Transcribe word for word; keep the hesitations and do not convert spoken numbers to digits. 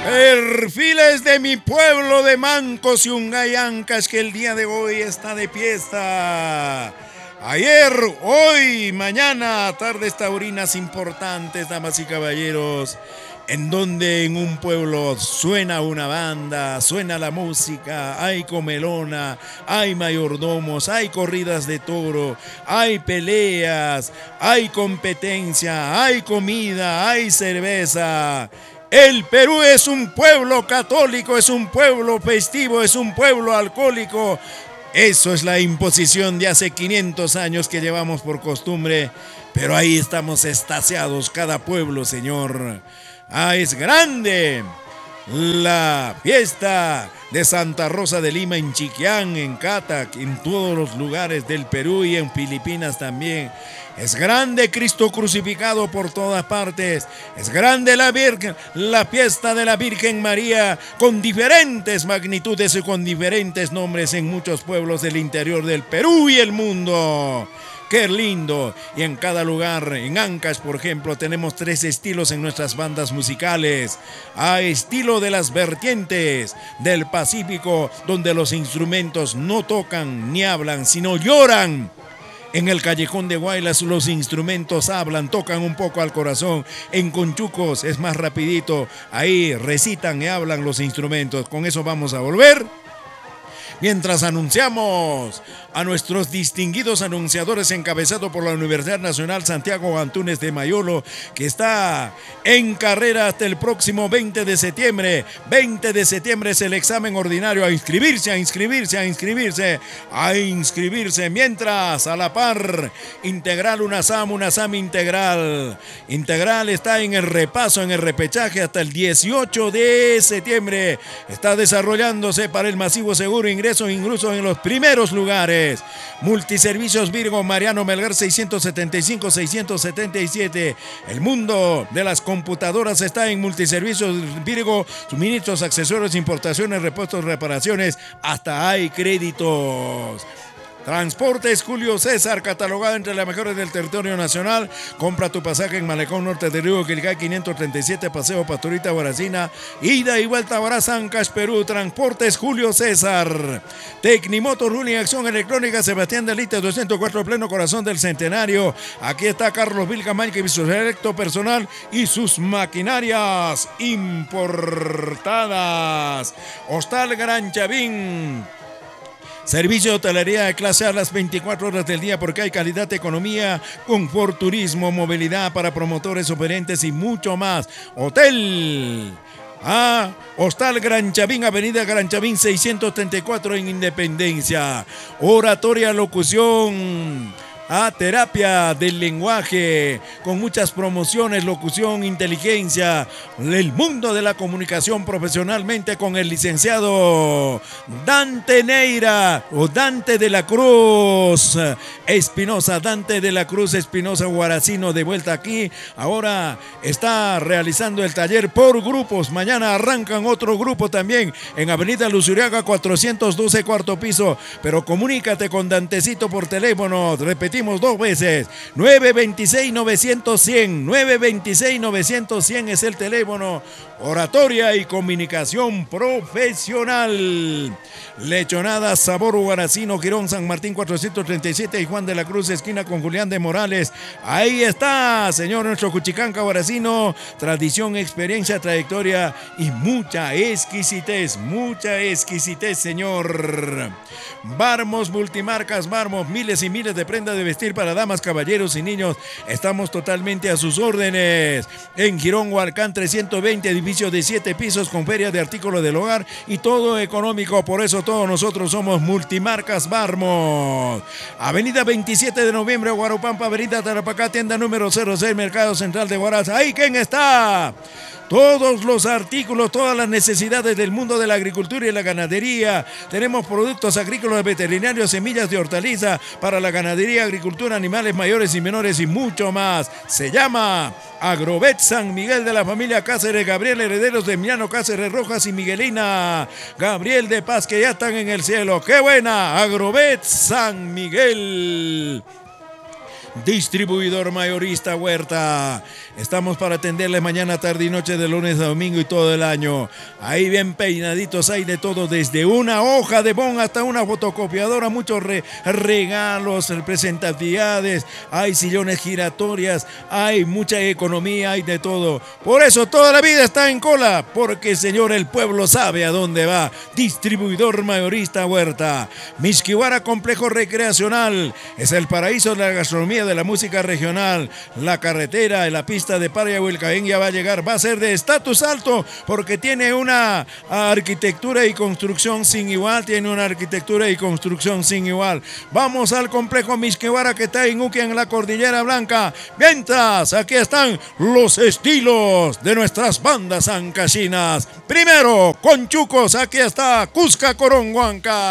Perfiles de mi pueblo de Mancos y Ungayancas, que el día de hoy está de fiesta. Ayer, hoy, mañana, tardes taurinas importantes, damas y caballeros, en donde en un pueblo suena una banda, suena la música, hay comelona, hay mayordomos, hay corridas de toro, hay peleas, hay competencia, hay comida, hay cerveza. El Perú es un pueblo católico, es un pueblo festivo, es un pueblo alcohólico. Eso es la imposición de hace quinientos años que llevamos por costumbre, pero ahí estamos extasiados cada pueblo, señor. Ah, es grande la fiesta de Santa Rosa de Lima en Chiquián, en Catac, en todos los lugares del Perú y en Filipinas también. Es grande Cristo crucificado por todas partes. Es grande la Virgen, la fiesta de la Virgen María, con diferentes magnitudes y con diferentes nombres en muchos pueblos del interior del Perú y el mundo. ¡Qué lindo! Y en cada lugar, en Ancash, por ejemplo, tenemos tres estilos en nuestras bandas musicales. A estilo de las vertientes del Pacífico, donde los instrumentos no tocan ni hablan, sino lloran. En el Callejón de Guaylas los instrumentos hablan, tocan un poco al corazón. En Conchucos es más rapidito, ahí recitan y hablan los instrumentos. Con eso vamos a volver. Mientras anunciamos a nuestros distinguidos anunciadores encabezados por la Universidad Nacional Santiago Antúnez de Mayolo, que está en carrera hasta el próximo veinte de septiembre. veinte de septiembre es el examen ordinario. A inscribirse, a inscribirse, a inscribirse, a inscribirse. Mientras, a la par, Integral UNASAM, UNASAM Integral. Integral está en el repaso, en el repechaje hasta el dieciocho de septiembre. Está desarrollándose para el masivo seguro ingreso incluso en los primeros lugares. Multiservicios Virgo Mariano Melgar seiscientos setenta y cinco seiscientos setenta y siete. El mundo de las computadoras está en Multiservicios Virgo. Suministros, accesorios, importaciones, repuestos, reparaciones. Hasta hay créditos. Transportes Julio César, catalogado entre las mejores del territorio nacional. Compra tu pasaje en Malecón Norte de Río Quilgay quinientos treinta y siete, Paseo Pastorita Guaracina, ida y vuelta a Huaraz, Ancash, Perú. Transportes Julio César. Tecnimoto Ruling Acción Electrónica Sebastián de Lite doscientos cuatro, pleno corazón del centenario. Aquí está Carlos Vilcamañ, que su selecto personal y sus maquinarias importadas. Hostal Gran Chavín. Servicio de hotelería de clase A las veinticuatro horas del día, porque hay calidad de economía, confort, turismo, movilidad para promotores, operantes y mucho más. Hotel Ah, Hostal Gran Chavín, Avenida Gran Chavín seiscientos treinta y cuatro en Independencia. Oratoria, locución, a terapia del lenguaje, con muchas promociones, locución, inteligencia, el mundo de la comunicación profesionalmente con el licenciado Dante Neira o Dante de la Cruz Espinosa, Dante de la Cruz Espinosa Guaracino, de vuelta aquí. Ahora está realizando el taller por grupos. Mañana arrancan otro grupo también en Avenida Luzuriaga cuatrocientos doce, cuarto piso. Pero comunícate con Dantecito por teléfono. Repetimos dos veces, nueve dos seis, nueve cero cero, cien, nueve dos seis, nueve cero cero, cien es el teléfono. Oratoria y comunicación profesional. Lechonada Sabor Guaracino, Girón, San Martín cuatrocientos treinta y siete y Juan de la Cruz, esquina con Julián de Morales. Ahí está, señor, nuestro Cuchicanca Guaracino. Tradición, experiencia, trayectoria y mucha exquisitez, mucha exquisitez, señor. Barmos Multimarcas, Barmos, miles y miles de prendas de vestir para damas, caballeros y niños. Estamos totalmente a sus órdenes. En Girón, Hualcán trescientos veinte, edificio de siete pisos con feria de artículos del hogar y todo económico. Por eso todos nosotros somos Multimarcas Barmos. Avenida veintisiete de noviembre, Guarupampa, Avenida Tarapacá, tienda número cero seis, Mercado Central de Huaraz. ¡Ahí quién está! Todos los artículos, todas las necesidades del mundo de la agricultura y la ganadería. Tenemos productos agrícolas, veterinarios, semillas de hortaliza para la ganadería, agricultura, animales mayores y menores y mucho más. Se llama Agrovet San Miguel, de la familia Cáceres, Gabriel, herederos de Emiliano Cáceres Rojas y Miguelina Gabriel de Paz, que ya están en el cielo. ¡Qué buena! Agrovet San Miguel. distribuidor mayorista Huerta. Estamos para atenderles mañana, tarde y noche, de lunes a domingo y todo el año. Ahí bien peinaditos, hay de todo, desde una hoja de bon hasta una fotocopiadora, muchos re regalos, representatividades, hay sillones giratorias, hay mucha economía, hay de todo. Por eso toda la vida está en cola, porque señor, el pueblo sabe a dónde va. Distribuidor mayorista Huerta. Mixquihuara Complejo Recreacional es el paraíso de la gastronomía, de la música regional. La carretera, la pista de Parayahuilcaén ya va a llegar, va a ser de estatus alto porque tiene una arquitectura y construcción sin igual, tiene una arquitectura y construcción sin igual. Vamos al complejo Mixquihuara que está en Uquia, en la Cordillera Blanca. Mientras, aquí están los estilos de nuestras bandas ancachinas. Primero, con chucos, aquí está Cusca Coronguanca.